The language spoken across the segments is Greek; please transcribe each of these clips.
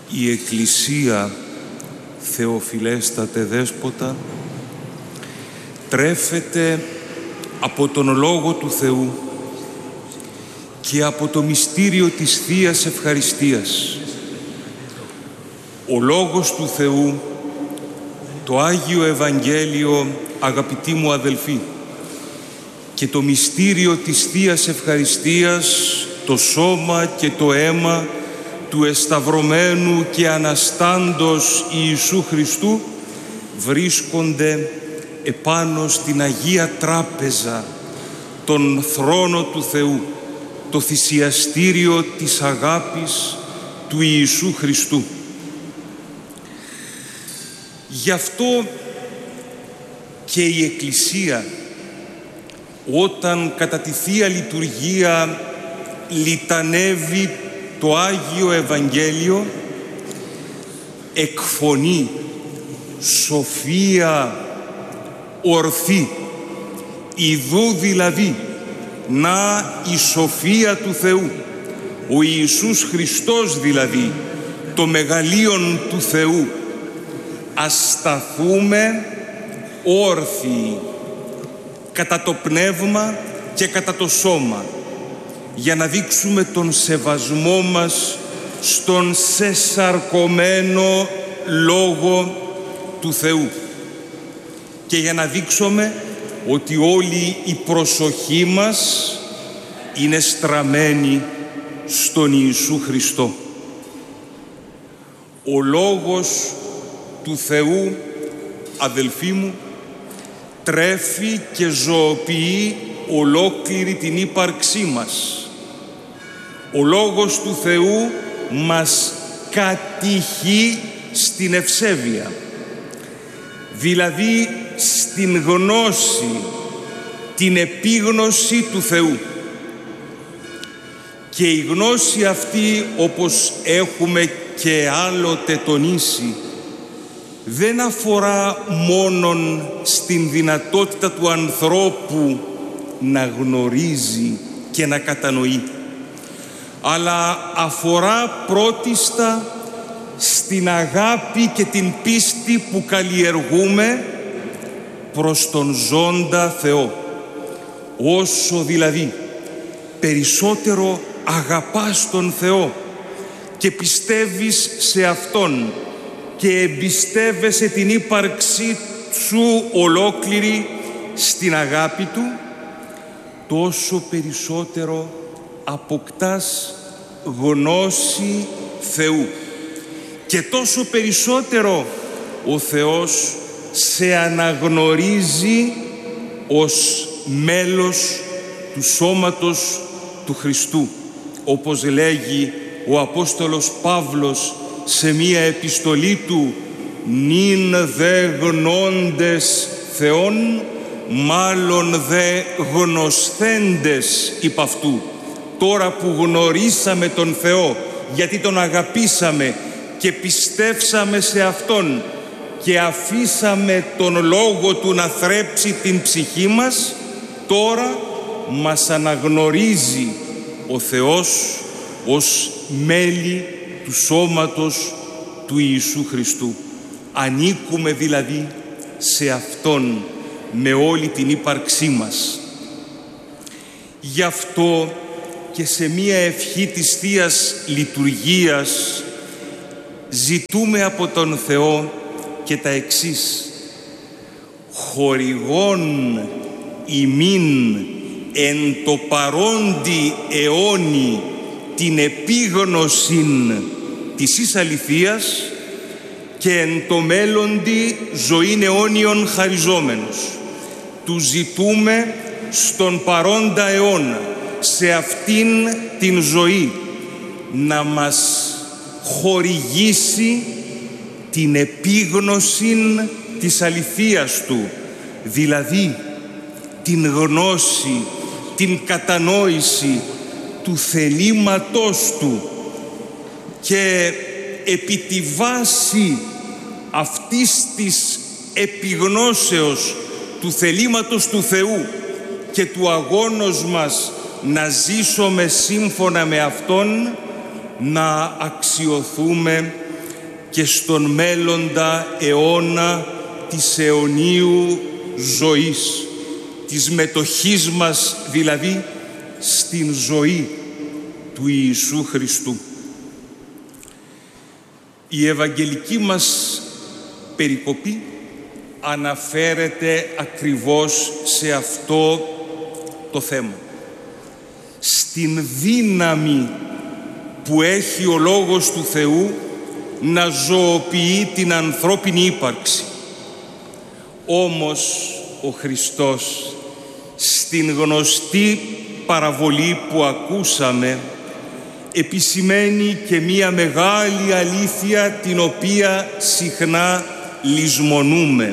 η Εκκλησία, Θεοφιλέστατε Δέσποτα, τρέφεται από τον Λόγο του Θεού και από το μυστήριο της Θείας Ευχαριστίας. Ο Λόγος του Θεού, το Άγιο Ευαγγέλιο, αγαπητοί μου αδελφοί, και το μυστήριο της Θείας Ευχαριστίας, το σώμα και το αίμα του εσταυρωμένου και αναστάντος Ιησού Χριστού, βρίσκονται επάνω στην Αγία Τράπεζα, τον θρόνο του Θεού, το θυσιαστήριο της αγάπης του Ιησού Χριστού. Γι' αυτό και η Εκκλησία, όταν κατά τη Θεία Λειτουργία λιτανεύει το Άγιο Ευαγγέλιο, εκφωνεί σοφία ορθή, ιδού δηλαδή να η σοφία του Θεού, ο Ιησούς Χριστός δηλαδή, το μεγαλείον του Θεού. Ας σταθούμε όρθιοι κατά το πνεύμα και κατά το σώμα, για να δείξουμε τον σεβασμό μας στον σεσαρκωμένο Λόγο του Θεού και για να δείξουμε ότι όλη η προσοχή μας είναι στραμμένη στον Ιησού Χριστό. Ο Λόγος του Θεού, αδελφοί μου, τρέφει και ζωοποιεί ολόκληρη την ύπαρξή μας. Ο Λόγος του Θεού μας κατηχεί στην ευσέβεια, δηλαδή στην γνώση, την επίγνωση του Θεού. Και η γνώση αυτή, όπως έχουμε και άλλοτε τονίσει, δεν αφορά μόνον στην δυνατότητα του ανθρώπου να γνωρίζει και να κατανοεί, αλλά αφορά πρώτιστα στην αγάπη και την πίστη που καλλιεργούμε προς τον ζώντα Θεό. Όσο δηλαδή περισσότερο αγαπάς τον Θεό και πιστεύεις σε Αυτόν και εμπιστεύεσαι την ύπαρξή σου ολόκληρη στην αγάπη Του, τόσο περισσότερο αποκτάς γνώση Θεού και τόσο περισσότερο ο Θεός σε αναγνωρίζει ως μέλος του σώματος του Χριστού, όπως λέγει ο Απόστολος Παύλος σε μία επιστολή του, «Νυν δε γνώντες Θεόν, μάλλον δε γνωσθέντες υπ' αυτού». Τώρα που γνωρίσαμε τον Θεό, γιατί τον αγαπήσαμε και πιστεύσαμε σε Αυτόν και αφήσαμε τον Λόγο Του να θρέψει την ψυχή μας, τώρα μας αναγνωρίζει ο Θεός ως μέλη του σώματος του Ιησού Χριστού. Ανήκουμε δηλαδή σε Αυτόν με όλη την ύπαρξή μας. Γι' αυτό και σε μία ευχή της Θείας Λειτουργίας ζητούμε από τον Θεό και τα εξής: χορηγών ημίν εν το παρόντι αιώνι την επίγνωσιν της εις αληθείας και εν το μέλλοντι ζωήν αιώνιον χαριζόμενος. Του ζητούμε στον παρόντα αιώνα, σε αυτήν την ζωή, να μας χορηγήσει την επίγνωση της αληθείας Του, δηλαδή την γνώση, την κατανόηση του θελήματός Του, και επί τη βάση αυτής της επιγνώσεως του θελήματος του Θεού και του αγώνος μας να ζήσουμε σύμφωνα με Αυτόν, να αξιοθούμε και στον μέλλοντα αιώνα της αιωνίου ζωής, της μετοχής μας δηλαδή στην ζωή του Ιησού Χριστού. Η Ευαγγελική μας περικοπή αναφέρεται ακριβώς σε αυτό το θέμα. Στην δύναμη που έχει ο Λόγος του Θεού να ζωοποιεί την ανθρώπινη ύπαρξη. Όμως ο Χριστός στην γνωστή παραβολή που ακούσαμε επισημαίνει και μία μεγάλη αλήθεια την οποία συχνά λησμονούμε,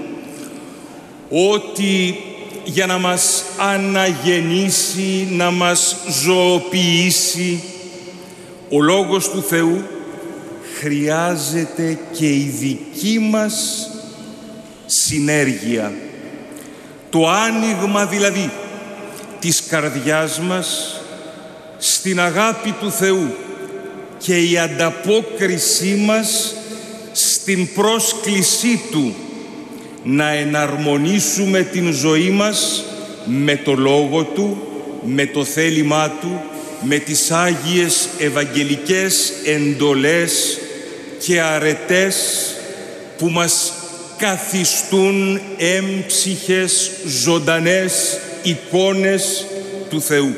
ότι για να μας αναγεννήσει, να μας ζωοποιήσει ο Λόγος του Θεού χρειάζεται και η δική μας συνέργεια. Το άνοιγμα δηλαδή της καρδιάς μας στην αγάπη του Θεού και η ανταπόκρισή μας στην πρόσκλησή Του να εναρμονίσουμε την ζωή μας με το Λόγο Του, με το θέλημά Του, με τις Άγιες Ευαγγελικές εντολές και αρετές που μας καθιστούν έμψυχες, ζωντανές εικόνες του Θεού.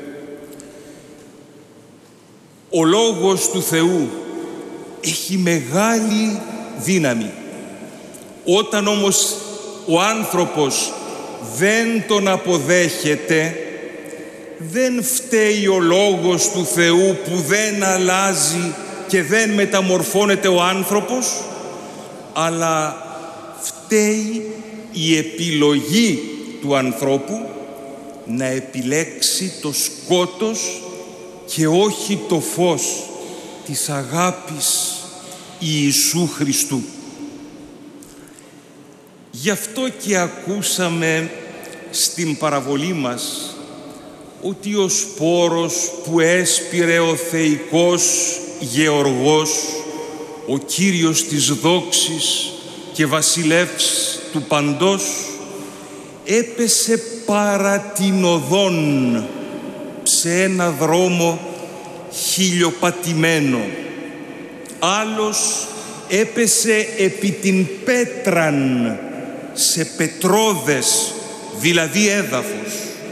Ο Λόγος του Θεού έχει μεγάλη δύναμη. Όταν όμως ο άνθρωπος δεν τον αποδέχεται, δεν φταίει ο Λόγος του Θεού που δεν αλλάζει και δεν μεταμορφώνεται ο άνθρωπος, αλλά φταίει η επιλογή του ανθρώπου να επιλέξει το σκότος και όχι το φως της αγάπης Ιησού Χριστού. Γι' αυτό και ακούσαμε στην παραβολή μας ότι ο σπόρος που έσπηρε ο θεϊκός Γεωργός, ο Κύριος της δόξης και βασιλεύς του παντός, έπεσε παρά την οδόν σε ένα δρόμο χιλιοπατημένο. Άλλος έπεσε επί την πέτραν, σε πετρόδες, δηλαδή έδαφος.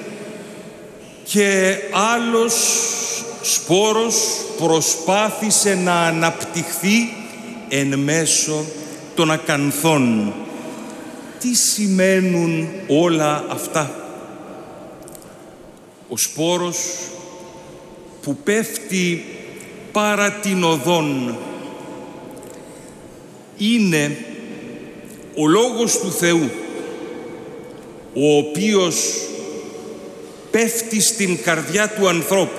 Και άλλος σπόρος προσπάθησε να αναπτυχθεί εν μέσω των ακανθών. Τι σημαίνουν όλα αυτά? Ο σπόρος που πέφτει παρά την οδόν είναι ο Λόγος του Θεού, ο οποίος πέφτει στην καρδιά του ανθρώπου,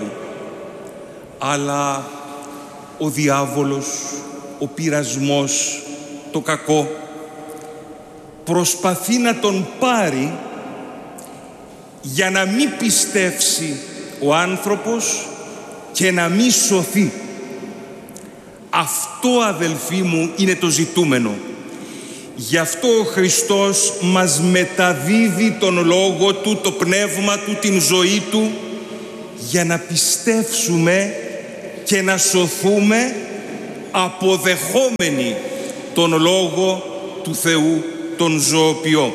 αλλά ο διάβολος, ο πειρασμός, το κακό προσπαθεί να τον πάρει για να μην πιστεύσει ο άνθρωπος και να μην σωθεί. Αυτό, αδελφοί μου, είναι το ζητούμενο. Γι' αυτό ο Χριστός μας μεταδίδει τον Λόγο Του, το Πνεύμα Του, την ζωή Του, για να πιστεύσουμε και να σωθούμε αποδεχόμενοι τον Λόγο του Θεού, τον ζωοποιό.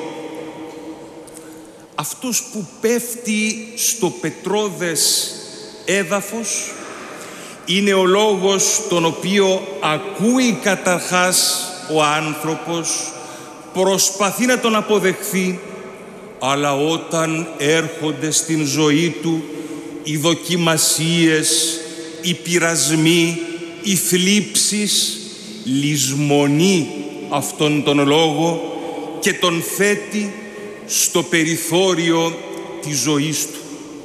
Αυτός που πέφτει στο πετρόδες έδαφος είναι ο λόγος τον οποίο ακούει καταρχάς ο άνθρωπος, προσπαθεί να τον αποδεχθεί, αλλά όταν έρχονται στην ζωή του οι δοκιμασίες, οι πειρασμοί, οι θλίψεις, λησμονεί αυτόν τον λόγο και τον θέτει στο περιθώριο της ζωής του.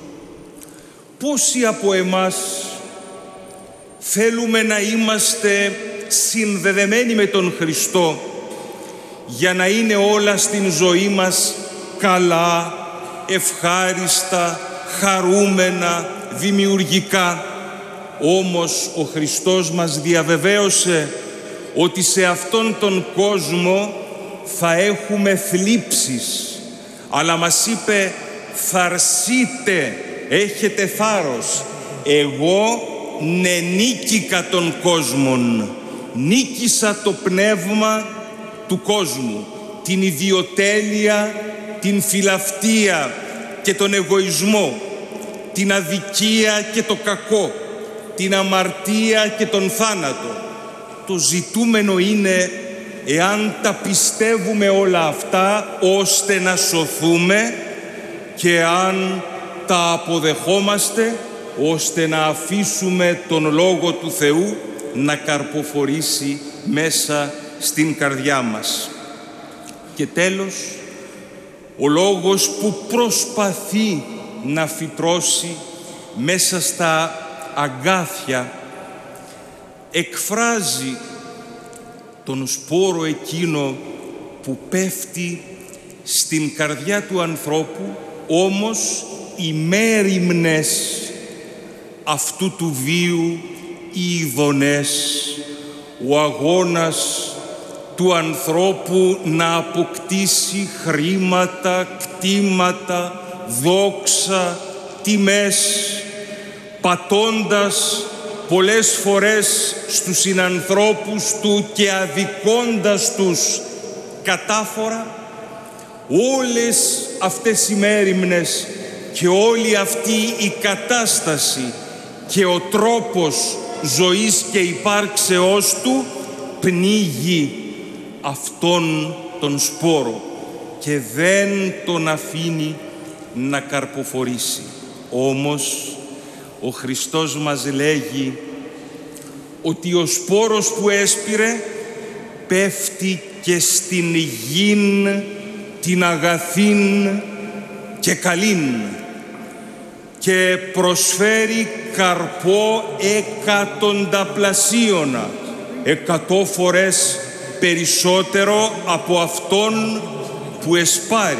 Πόσοι από εμάς θέλουμε να είμαστε συνδεδεμένοι με τον Χριστό για να είναι όλα στην ζωή μας καλά, ευχάριστα, χαρούμενα, δημιουργικά. Όμως ο Χριστός μας διαβεβαίωσε ότι σε αυτόν τον κόσμο θα έχουμε θλίψεις, αλλά μας είπε «Θαρσείτε, έχετε θάρρος, εγώ νίκηκα τον κόσμον, νίκησα το πνεύμα του κόσμου, την ιδιοτέλεια, την φιλαυτία και τον εγωισμό, την αδικία και το κακό, την αμαρτία και τον θάνατο». Το ζητούμενο είναι εάν τα πιστεύουμε όλα αυτά ώστε να σωθούμε και αν τα αποδεχόμαστε ώστε να αφήσουμε τον Λόγο του Θεού να καρποφορήσει μέσα στην καρδιά μας. Και τέλος, ο Λόγος που προσπαθεί να φυτρώσει μέσα στα αγκάθια εκφράζει τον σπόρο εκείνο που πέφτει στην καρδιά του ανθρώπου, όμως οι μέριμνες αυτού του βίου, οι ειδονές, ο αγώνας του ανθρώπου να αποκτήσει χρήματα, κτήματα, δόξα, τιμές, πατώντας πολλές φορές στους συνανθρώπους του και αδικώντας τους κατάφορα. Όλες αυτές οι μέριμνες και όλη αυτή η κατάσταση και ο τρόπος ζωής και υπάρξεώς του πνίγει αυτόν τον σπόρο και δεν τον αφήνει να καρποφορήσει. Όμως ο Χριστός μας λέγει ότι ο σπόρος που έσπηρε πέφτει και στην γην την αγαθήν και καλήν και προσφέρει καρπό εκατονταπλασίωνα, 100 φορές περισσότερο από αυτόν που εσπάρει.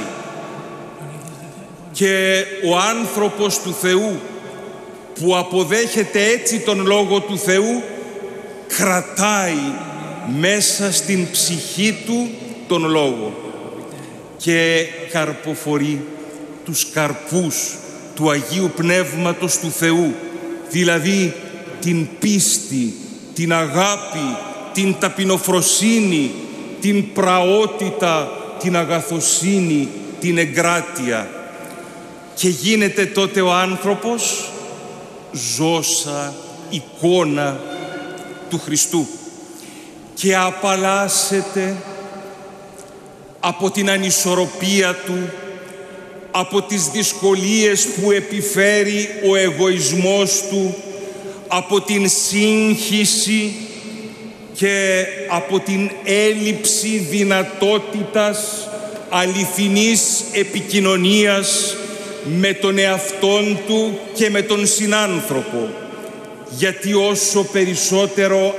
Και ο άνθρωπος του Θεού που αποδέχεται έτσι τον Λόγο του Θεού κρατάει μέσα στην ψυχή του τον Λόγο και καρποφορεί τους καρπούς του Αγίου Πνεύματος του Θεού, δηλαδή την πίστη, την αγάπη, την ταπεινοφροσύνη, την πραότητα, την αγαθοσύνη, την εγκράτεια. Και γίνεται τότε ο άνθρωπος ζώσα εικόνα του Χριστού και απαλλάσσεται από την ανισορροπία του, από τις δυσκολίες που επιφέρει ο εγωισμός του, από την σύγχυση και από την έλλειψη δυνατότητας αληθινής επικοινωνίας με τον εαυτόν του και με τον συνάνθρωπο. Γιατί όσο περισσότερο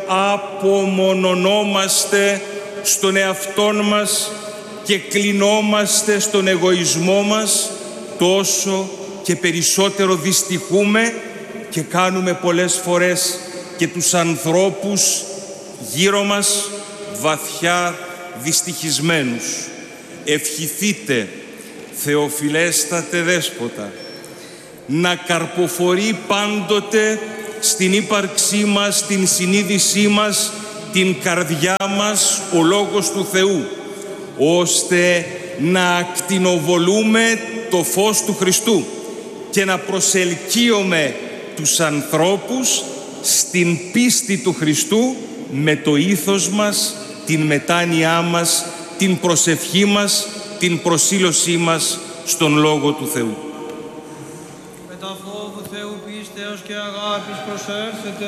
απομονωνόμαστε στον εαυτόν μας και κλεινόμαστε στον εγωισμό μας, τόσο και περισσότερο δυστυχούμε και κάνουμε πολλές φορές και τους ανθρώπους γύρω μας βαθιά δυστυχισμένους. Ευχηθείτε, Θεοφιλέστατε Δέσποτα, να καρποφορεί πάντοτε στην ύπαρξή μας, στην συνείδησή μας, την καρδιά μας ο Λόγος του Θεού, ώστε να ακτινοβολούμε το φως του Χριστού και να προσελκύουμε τους ανθρώπους στην πίστη του Χριστού με το ήθος μας, την μετάνοιά μας, την προσευχή μας, την προσήλωσή μας στον Λόγο του Θεού. Με τα φόβου Θεού πίστεως και αγάπης προσέρθετε.